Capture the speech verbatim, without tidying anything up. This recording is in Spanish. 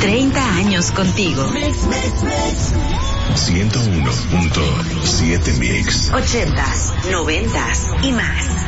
treinta años contigo. ciento uno punto siete Mix. Ochentas, noventas y más.